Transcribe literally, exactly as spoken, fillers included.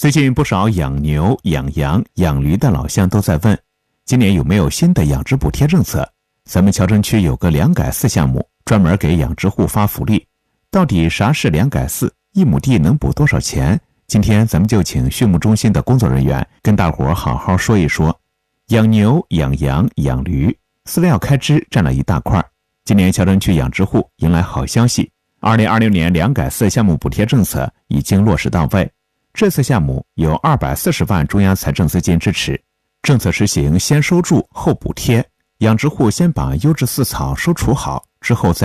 最近不少养牛、养羊、养驴的老乡都在问，今年有没有新的养殖补贴政策？咱们谯城区有个两改四项目，专门给养殖户发福利。到底啥是两改四？一亩地能补多少钱？今天咱们就请畜牧中心的工作人员跟大伙儿好好说一说。养牛、养羊、养驴，饲料开支占了一大块。今年谯城区养殖户迎来好消息，二零二六年两改四项目补贴政策已经落实到位。这次项目有二百四十万中央财政资金支持，政策实行先收助后补贴，养殖户先把优质饲草收储好，之后再